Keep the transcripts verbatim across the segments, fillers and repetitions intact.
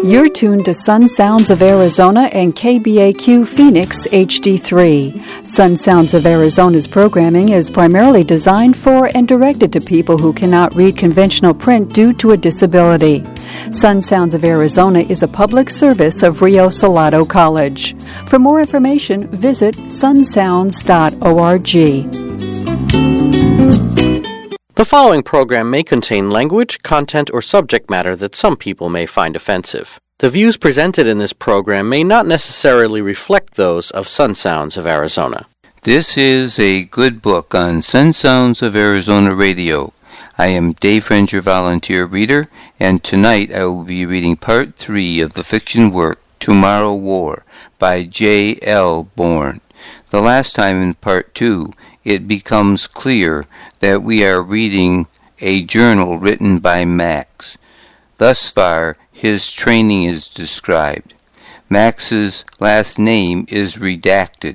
You're tuned to Sun Sounds of Arizona and K B A Q Phoenix H D three. Sun Sounds of Arizona's programming is primarily designed for and directed to people who cannot read conventional print due to a disability. Sun Sounds of Arizona is a public service of Rio Salado College. For more information, visit sun sounds dot org. The following program may contain language, content, or subject matter that some people may find offensive. The views presented in this program may not necessarily reflect those of Sun Sounds of Arizona. This is a good book on Sun Sounds of Arizona Radio. I am Dave Franger, volunteer reader, and tonight I will be reading part three of the fiction work Tomorrow War by J L Bourne. The last time in part two, it becomes clear that we are reading a journal written by Max. Thus far, his training is described. Max's last name is redacted,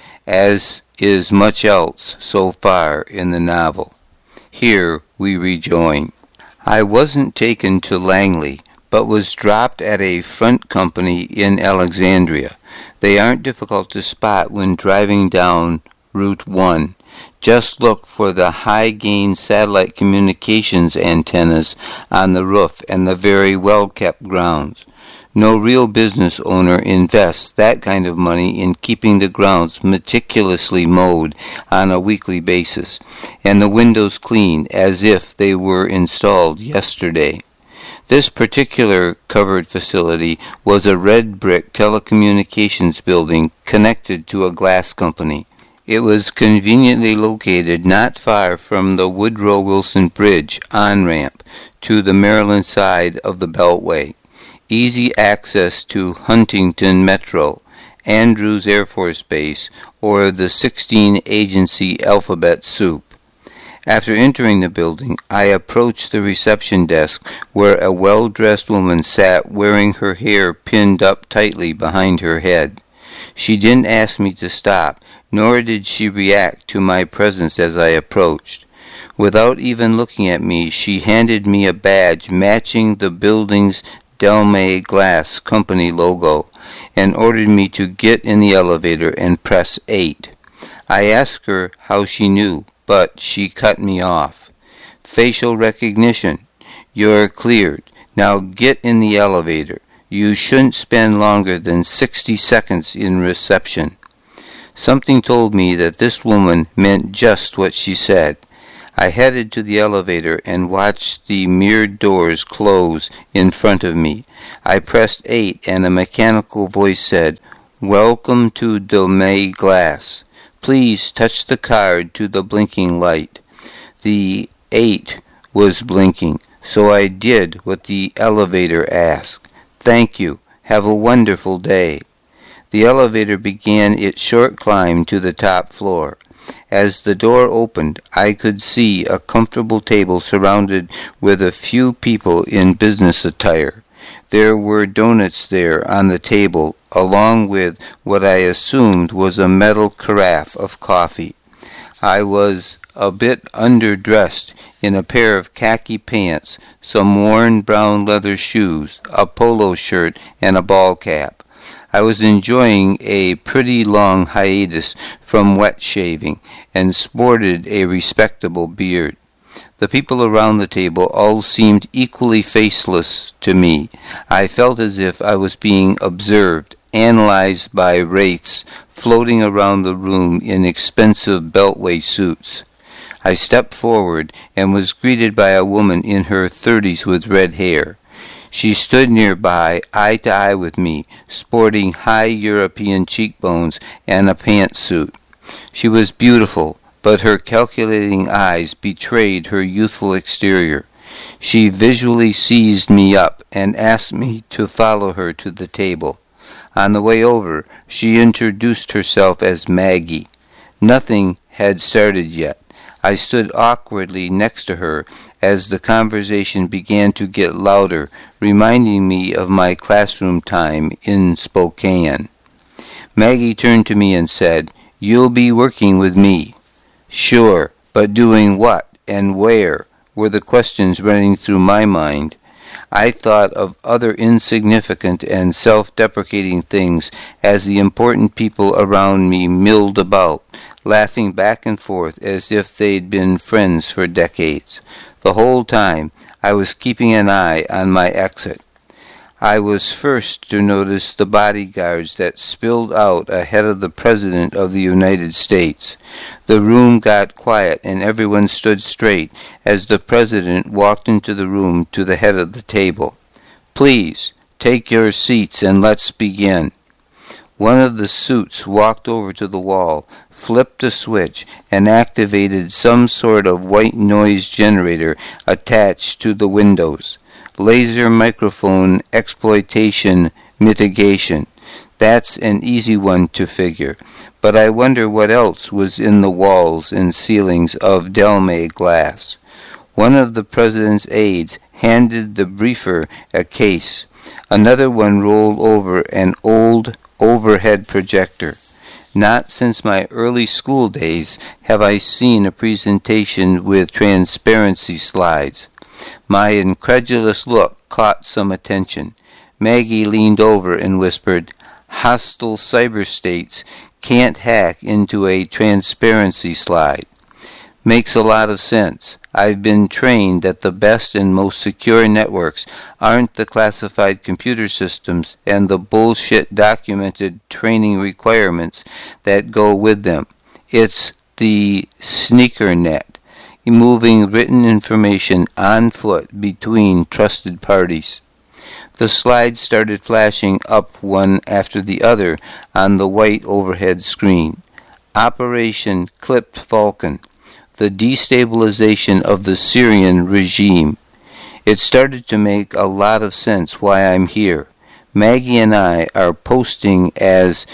as is much else so far in the novel. Here we rejoin. I wasn't taken to Langley, but was dropped at a front company in Alexandria. They aren't difficult to spot when driving down Route one. Just look for the high-gain satellite communications antennas on the roof and the very well-kept grounds. No real business owner invests that kind of money in keeping the grounds meticulously mowed on a weekly basis, and the windows clean as if they were installed yesterday. This particular covered facility was a red brick telecommunications building connected to a glass company. It was conveniently located not far from the Woodrow Wilson Bridge on-ramp to the Maryland side of the Beltway. Easy access to Huntington Metro, Andrews Air Force Base, or the sixteen agency alphabet soup. After entering the building, I approached the reception desk where a well-dressed woman sat wearing her hair pinned up tightly behind her head. She didn't ask me to stop, nor did she react to my presence as I approached. Without even looking at me, she handed me a badge matching the building's Delmay Glass Company logo and ordered me to get in the elevator and press eight. I asked her how she knew, but she cut me off. Facial recognition. You're cleared. Now get in the elevator. You shouldn't spend longer than sixty seconds in reception. Something told me that this woman meant just what she said. I headed to the elevator and watched the mirrored doors close in front of me. I pressed eight and a mechanical voice said, "Welcome to Delmay Glass. Please touch the card to the blinking light." The eight was blinking, so I did what the elevator asked. "Thank you. Have a wonderful day." The elevator began its short climb to the top floor. As the door opened, I could see a comfortable table surrounded with a few people in business attire. There were donuts there on the table, along with what I assumed was a metal carafe of coffee. I was a bit underdressed in a pair of khaki pants, some worn brown leather shoes, a polo shirt, and a ball cap. I was enjoying a pretty long hiatus from wet shaving and sported a respectable beard. The people around the table all seemed equally faceless to me. I felt as if I was being observed, analyzed by wraiths floating around the room in expensive beltway suits. I stepped forward and was greeted by a woman in her thirties with red hair. She stood nearby, eye to eye with me, sporting high European cheekbones and a pantsuit. She was beautiful, but her calculating eyes betrayed her youthful exterior. She visually seized me up and asked me to follow her to the table. On the way over, she introduced herself as Maggie. Nothing had started yet. I stood awkwardly next to her as the conversation began to get louder, reminding me of my classroom time in Spokane. Maggie turned to me and said, "You'll be working with me." "Sure, but doing what and where?" were the questions running through my mind. I thought of other insignificant and self-deprecating things as the important people around me milled about, laughing back and forth as if they'd been friends for decades. The whole time, I was keeping an eye on my exit. I was first to notice the bodyguards that spilled out ahead of the President of the United States. The room got quiet and everyone stood straight as the President walked into the room to the head of the table. "Please, take your seats and let's begin." One of the suits walked over to the wall, flipped a switch, and activated some sort of white noise generator attached to the windows. Laser microphone exploitation mitigation. That's an easy one to figure, but I wonder what else was in the walls and ceilings of Delmay glass. One of the President's aides handed the briefer a case. Another one rolled over an old overhead projector. Not since my early school days have I seen a presentation with transparency slides. My incredulous look caught some attention. Maggie leaned over and whispered, "Hostile cyberstates can't hack into a transparency slide." Makes a lot of sense. I've been trained that the best and most secure networks aren't the classified computer systems and the bullshit documented training requirements that go with them. It's the sneaker net, moving written information on foot between trusted parties. The slides started flashing up one after the other on the white overhead screen. Operation Clipped Falcon. The destabilization of the Syrian regime. It started to make a lot of sense why I'm here. Maggie and I are posting as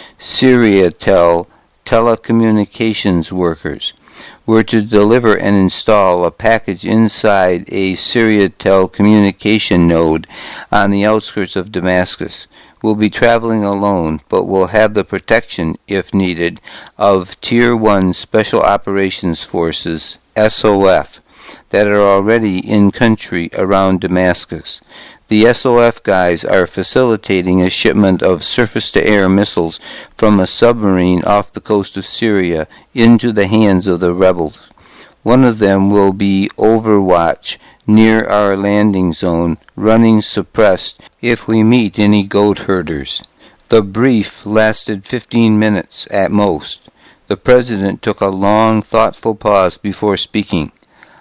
SyriaTel telecommunications workers. We're to deliver and install a package inside a SyriaTel communication node on the outskirts of Damascus. We'll be traveling alone, but we'll have the protection, if needed, of Tier one Special Operations Forces, S O F, that are already in country around Damascus. The S O F guys are facilitating a shipment of surface-to-air missiles from a submarine off the coast of Syria into the hands of the rebels. One of them will be Overwatch near our landing zone, running suppressed if we meet any goat herders. The brief lasted fifteen minutes at most. The President took a long, thoughtful pause before speaking.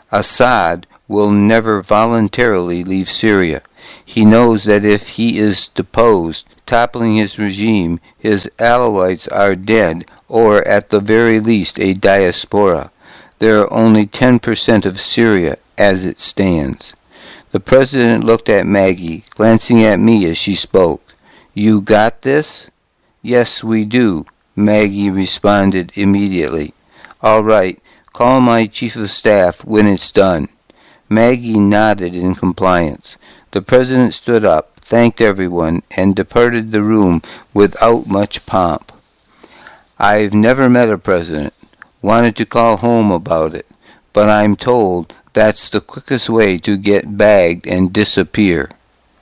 Assad will never voluntarily leave Syria. He knows that if he is deposed, toppling his regime, his Alawites are dead, or at the very least a diaspora. There are only ten percent of Syria as it stands. The President looked at Maggie, glancing at me as she spoke. "You got this?" "Yes, we do," Maggie responded immediately. "All right, call my Chief of Staff when it's done." Maggie nodded in compliance. The President stood up, thanked everyone, and departed the room without much pomp. I've never met a president. Wanted to call home about it, but I'm told that's the quickest way to get bagged and disappear.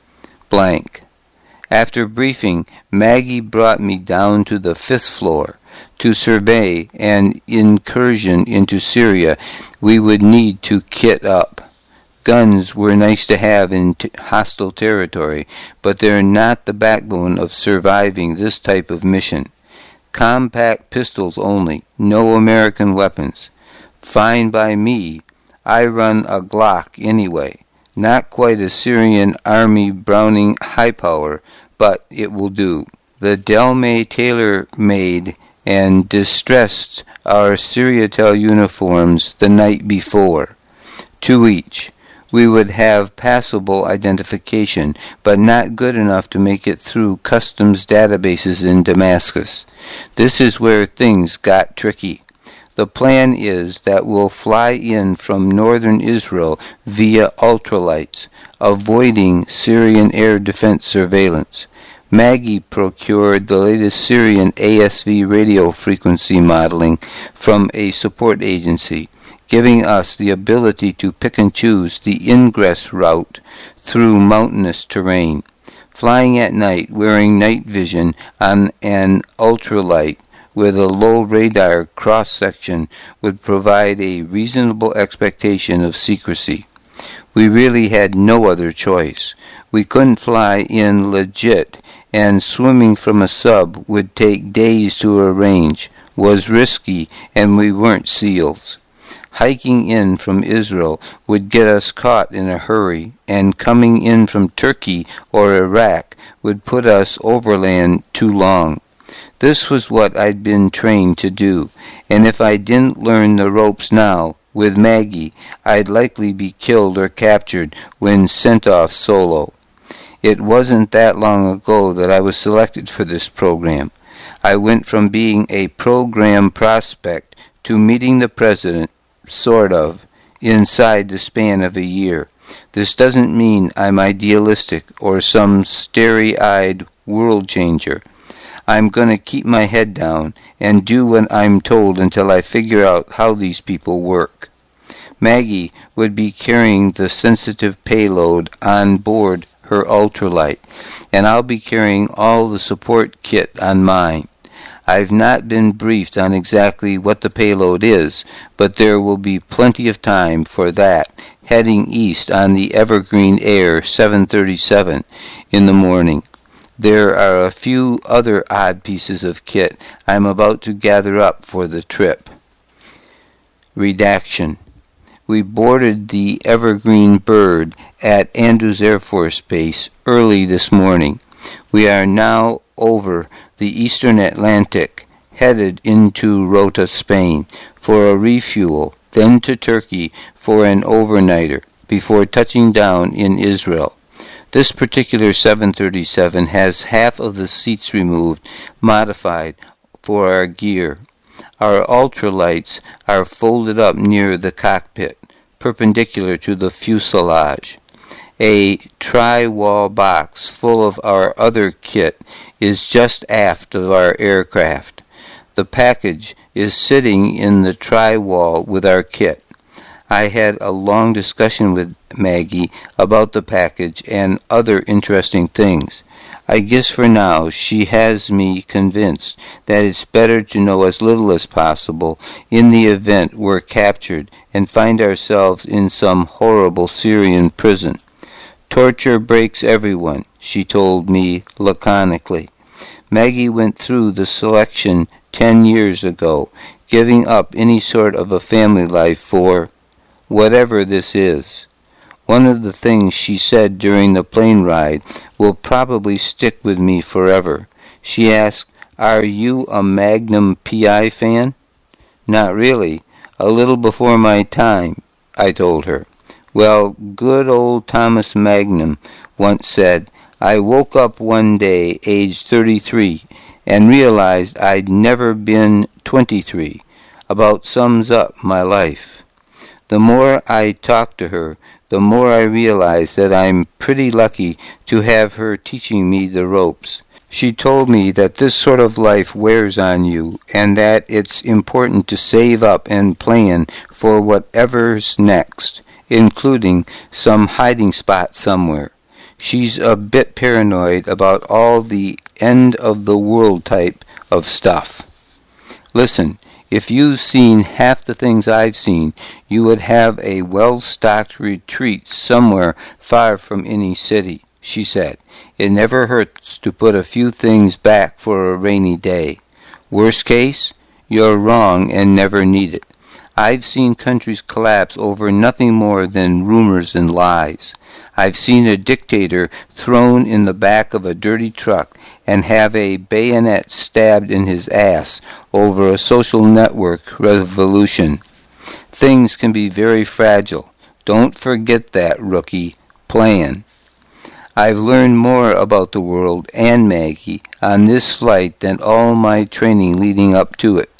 Blank. After briefing, Maggie brought me down to the fifth floor. To survey an incursion into Syria, we would need to kit up. Guns were nice to have in t- hostile territory, but they're not the backbone of surviving this type of mission. Compact pistols only, no American weapons. Fine by me. I run a Glock anyway. Not quite a Syrian Army Browning high power, but it will do. The Delmay tailor-made and distressed our SyriaTel uniforms the night before. Two each. We would have passable identification, but not good enough to make it through customs databases in Damascus. This is where things got tricky. The plan is that we'll fly in from northern Israel via ultralights, avoiding Syrian air defense surveillance. Maggie procured the latest Syrian A S V radio frequency modeling from a support agency, giving us the ability to pick and choose the ingress route through mountainous terrain. Flying at night, wearing night vision on an ultralight with a low radar cross-section would provide a reasonable expectation of secrecy. We really had no other choice. We couldn't fly in legit, and swimming from a sub would take days to arrange, was risky, and we weren't SEALs. Hiking in from Israel would get us caught in a hurry, and coming in from Turkey or Iraq would put us overland too long. This was what I'd been trained to do, and if I didn't learn the ropes now, with Maggie, I'd likely be killed or captured when sent off solo. It wasn't that long ago that I was selected for this program. I went from being a program prospect to meeting the president, sort of, inside the span of a year. This doesn't mean I'm idealistic or some starry-eyed world changer. I'm going to keep my head down and do what I'm told until I figure out how these people work. Maggie would be carrying the sensitive payload on board her ultralight, and I'll be carrying all the support kit on mine. I've not been briefed on exactly what the payload is, but there will be plenty of time for that heading east on the Evergreen Air seven thirty-seven in the morning. There are a few other odd pieces of kit I'm about to gather up for the trip. Redaction. We boarded the Evergreen Bird at Andrews Air Force Base early this morning. We are now over the eastern Atlantic, headed into Rota, Spain, for a refuel, then to Turkey for an overnighter, before touching down in Israel. This particular seven thirty-seven has half of the seats removed, modified for our gear. Our ultralights are folded up near the cockpit, perpendicular to the fuselage. A tri-wall box full of our other kit is just aft of our aircraft. The package is sitting in the tri-wall with our kit. I had a long discussion with Maggie about the package and other interesting things. I guess for now she has me convinced that it's better to know as little as possible in the event we're captured and find ourselves in some horrible Syrian prison. Torture breaks everyone, she told me laconically. Maggie went through the selection ten years ago, giving up any sort of a family life for whatever this is. One of the things she said during the plane ride will probably stick with me forever. She asked, "Are you a Magnum P I fan?" "Not really. A little before my time," I told her. "Well, good old Thomas Magnum once said, I woke up one day, aged thirty-three, and realized I'd never been twenty-three. About sums up my life." The more I talked to her, the more I realized that I'm pretty lucky to have her teaching me the ropes. She told me that this sort of life wears on you, and that it's important to save up and plan for whatever's next, including some hiding spot somewhere. She's a bit paranoid about all the end-of-the-world type of stuff. Listen, if you've seen half the things I've seen, you would have a well-stocked retreat somewhere far from any city, she said. It never hurts to put a few things back for a rainy day. Worst case, you're wrong and never need it. I've seen countries collapse over nothing more than rumors and lies. I've seen a dictator thrown in the back of a dirty truck and have a bayonet stabbed in his ass over a social network revolution. Things can be very fragile. Don't forget that, rookie. Plan. I've learned more about the world and Maggie on this flight than all my training leading up to it.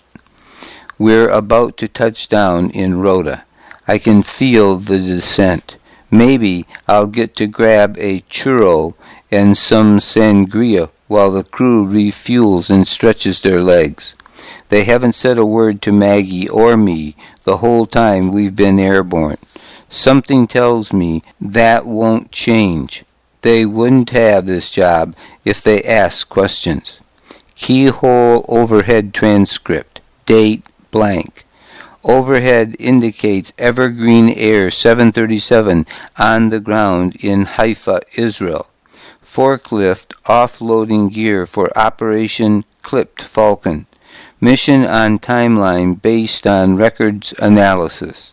We're about to touch down in Rota. I can feel the descent. Maybe I'll get to grab a churro and some sangria while the crew refuels and stretches their legs. They haven't said a word to Maggie or me the whole time we've been airborne. Something tells me that won't change. They wouldn't have this job if they asked questions. Keyhole overhead transcript. Date blank. Overhead indicates Evergreen Air seven thirty-seven on the ground in Haifa, Israel. Forklift offloading gear for Operation Clipped Falcon. Mission on timeline based on records analysis.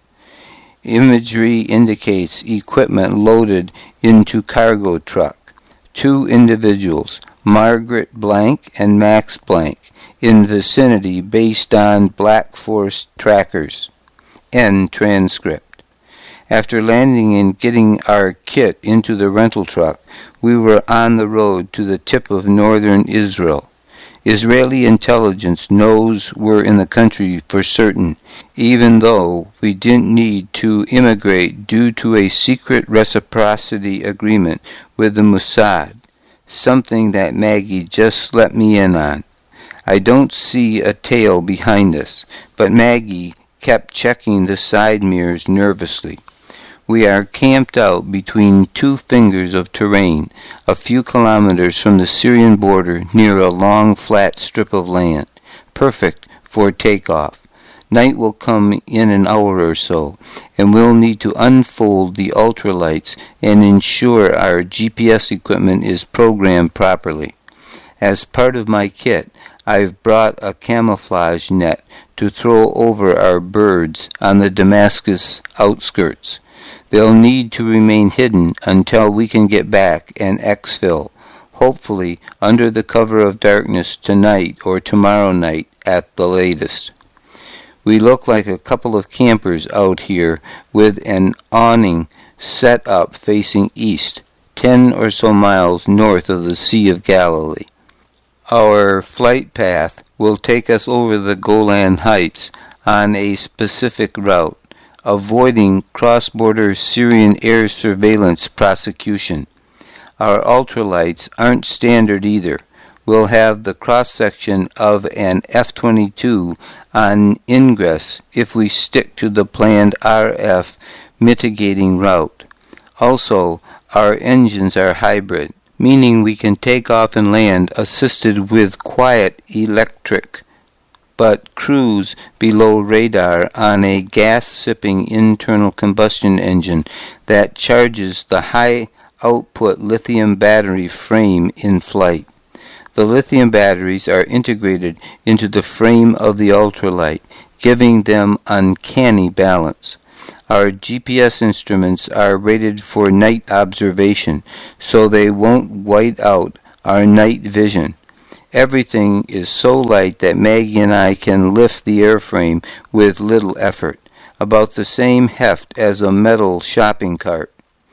Imagery indicates equipment loaded into cargo truck. Two individuals, Margaret Blank and Max Blank, in vicinity based on Black Force trackers. End transcript. After landing and getting our kit into the rental truck, we were on the road to the tip of northern Israel. Israeli intelligence knows we're in the country for certain, even though we didn't need to immigrate due to a secret reciprocity agreement with the Mossad, something that Maggie just let me in on. I don't see a tail behind us, but Maggie kept checking the side mirrors nervously. We are camped out between two fingers of terrain, a few kilometers from the Syrian border near a long flat strip of land, perfect for takeoff. Night will come in an hour or so, and we'll need to unfold the ultralights and ensure our G P S equipment is programmed properly. As part of my kit, I've brought a camouflage net to throw over our birds on the Damascus outskirts. They'll need to remain hidden until we can get back and exfil, hopefully under the cover of darkness tonight or tomorrow night at the latest. We look like a couple of campers out here with an awning set up facing east, ten or so miles north of the Sea of Galilee. Our flight path will take us over the Golan Heights on a specific route, avoiding cross-border Syrian air surveillance prosecution. Our ultralights aren't standard either. We'll have the cross-section of an F twenty-two on ingress if we stick to the planned R F mitigating route. Also, our engines are hybrid, meaning we can take off and land assisted with quiet electric, but cruise below radar on a gas-sipping internal combustion engine that charges the high-output lithium battery frame in flight. The lithium batteries are integrated into the frame of the ultralight, giving them uncanny balance. Our G P S instruments are rated for night observation, so they won't white out our night vision. Everything is so light that Maggie and I can lift the airframe with little effort, about the same heft as a metal shopping cart.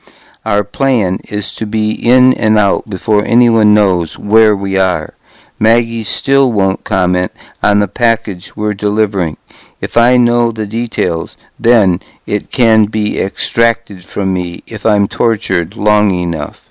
Our plan is to be in and out before anyone knows where we are. Maggie still won't comment on the package we're delivering. If I know the details, then it can be extracted from me if I'm tortured long enough.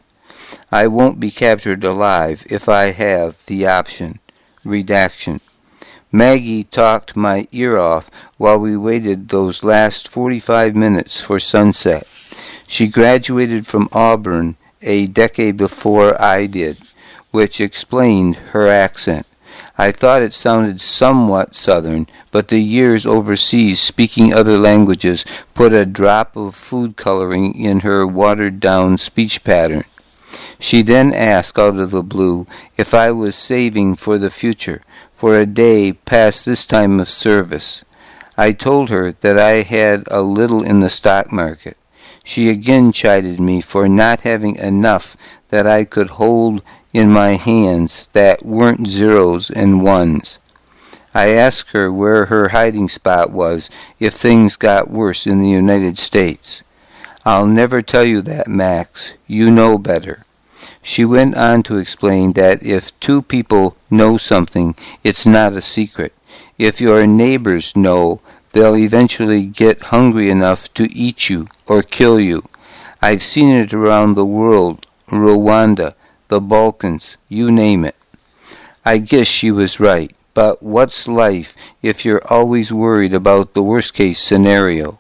I won't be captured alive if I have the option. Redaction. Maggie talked my ear off while we waited those last forty-five minutes for sunset. She graduated from Auburn a decade before I did, which explained her accent. I thought it sounded somewhat Southern, but the years overseas speaking other languages put a drop of food coloring in her watered-down speech pattern. She then asked out of the blue if I was saving for the future, for a day past this time of service. I told her that I had a little in the stock market. She again chided me for not having enough that I could hold in my hands that weren't zeros and ones. I asked her where her hiding spot was if things got worse in the United States. I'll never tell you that, Max. You know better. She went on to explain that if two people know something, it's not a secret. If your neighbors know, they'll eventually get hungry enough to eat you or kill you. I've seen it around the world, Rwanda, the Balkans, you name it. I guess she was right, but what's life if you're always worried about the worst-case scenario?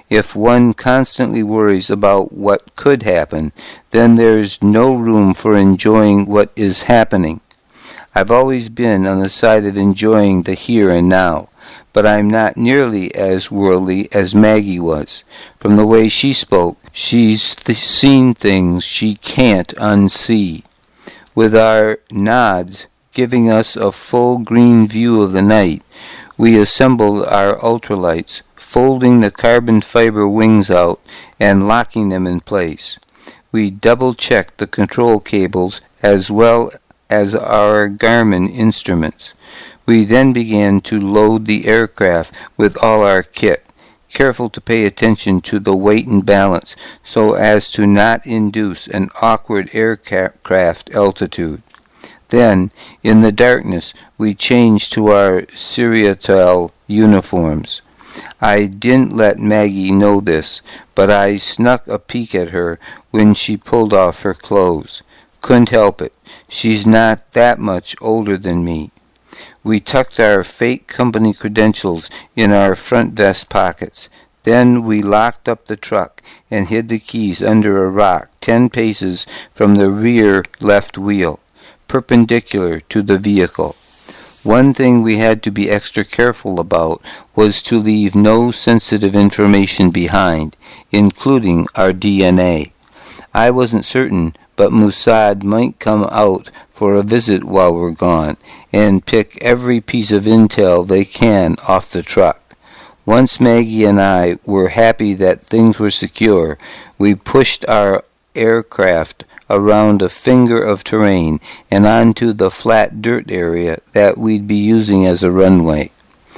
If one constantly worries about what could happen, then there's no room for enjoying what is happening. I've always been on the side of enjoying the here and now, but I'm not nearly as worldly as Maggie was. From the way she spoke, she's th- seen things she can't unsee. With our nods giving us a full green view of the night, we assembled our ultralights, folding the carbon fiber wings out and locking them in place. We double-checked the control cables as well as our Garmin instruments. We then began to load the aircraft with all our kit, careful to pay attention to the weight and balance so as to not induce an awkward aircraft altitude. Then, in the darkness, we changed to our Seriatel uniforms. I didn't let Maggie know this, but I snuck a peek at her when she pulled off her clothes. Couldn't help it. She's not that much older than me. We tucked our fake company credentials in our front vest pockets. Then we locked up the truck and hid the keys under a rock ten paces from the rear left wheel, perpendicular to the vehicle. One thing we had to be extra careful about was to leave no sensitive information behind, including our D N A. I wasn't certain, but Mossad might come out for a visit while we're gone and pick every piece of intel they can off the truck. Once Maggie and I were happy that things were secure, we pushed our aircraft around a finger of terrain and onto the flat dirt area that we'd be using as a runway.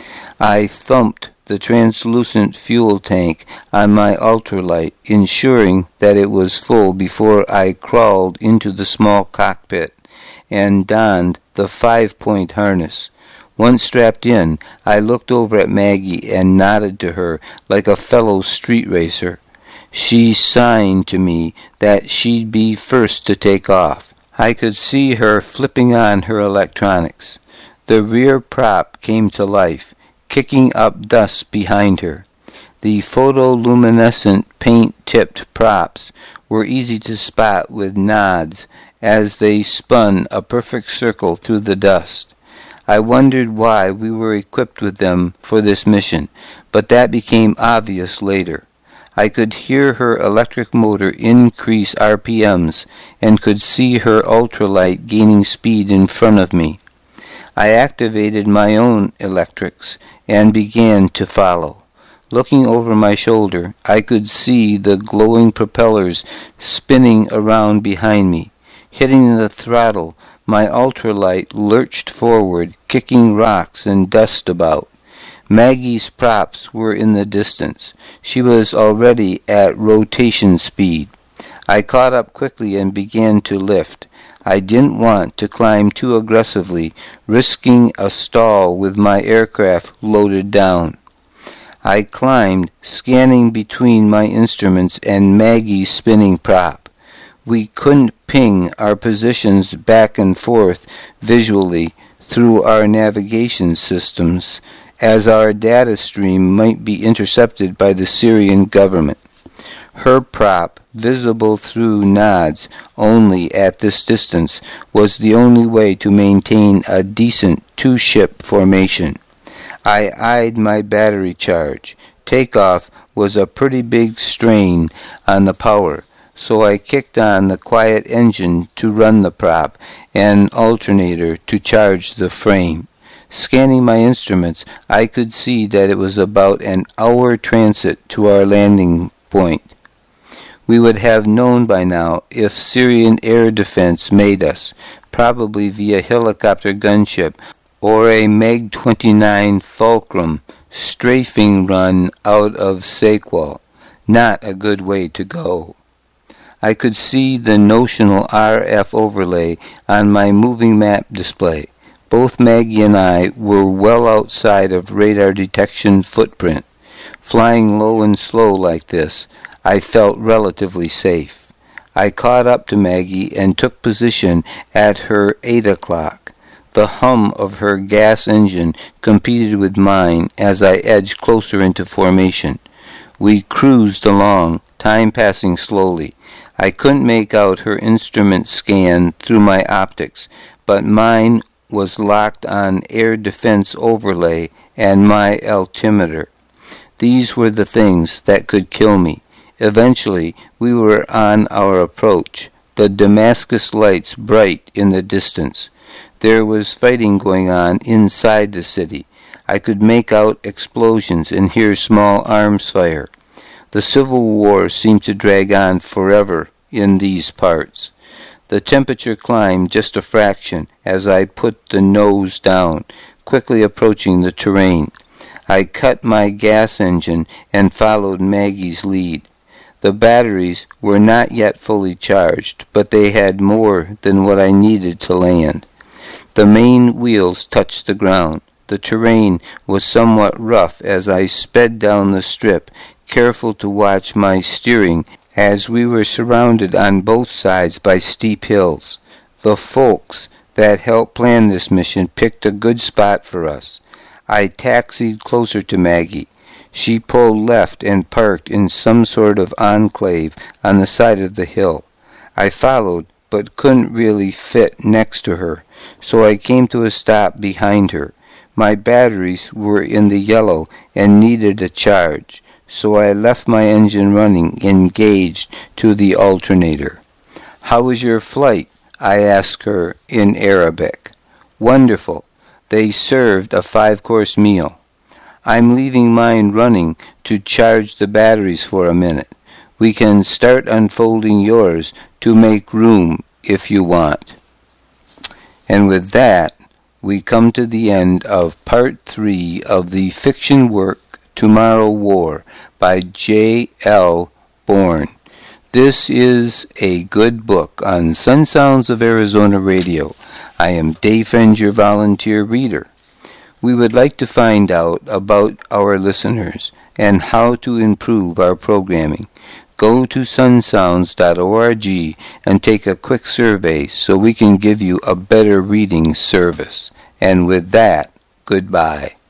I thumped the translucent fuel tank on my ultralight, ensuring that it was full before I crawled into the small cockpit and donned the five-point harness. Once strapped in, I looked over at Maggie and nodded to her like a fellow street racer. She signed to me that she'd be first to take off. I could see her flipping on her electronics. The rear prop came to life, kicking up dust behind her. The photoluminescent paint-tipped props were easy to spot with nods as they spun a perfect circle through the dust. I wondered why we were equipped with them for this mission, but that became obvious later. I could hear her electric motor increase R P Ms and could see her ultralight gaining speed in front of me. I activated my own electrics and began to follow. Looking over my shoulder, I could see the glowing propellers spinning around behind me. Hitting the throttle, my ultralight lurched forward, kicking rocks and dust about. Maggie's props were in the distance. She was already at rotation speed. I caught up quickly and began to lift. I didn't want to climb too aggressively, risking a stall with my aircraft loaded down. I climbed, scanning between my instruments and Maggie's spinning prop. We couldn't ping our positions back and forth visually through our navigation systems, as our data stream might be intercepted by the Syrian government. Her prop, visible through nods only at this distance, was the only way to maintain a decent two-ship formation. I eyed my battery charge. Takeoff was a pretty big strain on the power, so I kicked on the quiet engine to run the prop and alternator to charge the frame. Scanning my instruments, I could see that it was about an hour transit to our landing point. We would have known by now if Syrian air defense made us, probably via helicopter gunship or a MiG twenty-nine Fulcrum strafing run out of Saqual. Not a good way to go. I could see the notional R F overlay on my moving map display. Both Maggie and I were well outside of radar detection footprint. Flying low and slow like this, I felt relatively safe. I caught up to Maggie and took position at her eight o'clock. The hum of her gas engine competed with mine as I edged closer into formation. We cruised along, time passing slowly. I couldn't make out her instrument scan through my optics, but mine was locked on air defense overlay and my altimeter. These were the things that could kill me. Eventually, we were on our approach, the Damascus lights bright in the distance. There was fighting going on inside the city. I could make out explosions and hear small arms fire. The Civil War seemed to drag on forever in these parts. The temperature climbed just a fraction as I put the nose down, quickly approaching the terrain. I cut my gas engine and followed Maggie's lead. The batteries were not yet fully charged, but they had more than what I needed to land. The main wheels touched the ground. The terrain was somewhat rough as I sped down the strip, careful to watch my steering as we were surrounded on both sides by steep hills. The folks that helped plan this mission picked a good spot for us. I taxied closer to Maggie. She pulled left and parked in some sort of enclave on the side of the hill. I followed, but couldn't really fit next to her, so I came to a stop behind her. My batteries were in the yellow and needed a charge, so I left my engine running, engaged to the alternator. "How was your flight?" I asked her in Arabic. "Wonderful. They served a five-course meal. I'm leaving mine running to charge the batteries for a minute. We can start unfolding yours to make room if you want." And with that, we come to the end of Part three of the fiction work Tomorrow War by J L Bourne. This is a good book on Sun Sounds of Arizona Radio. I am Dave Friend, your volunteer reader. We would like to find out about our listeners and how to improve our programming. Go to sun sounds dot org and take a quick survey so we can give you a better reading service. And with that, goodbye.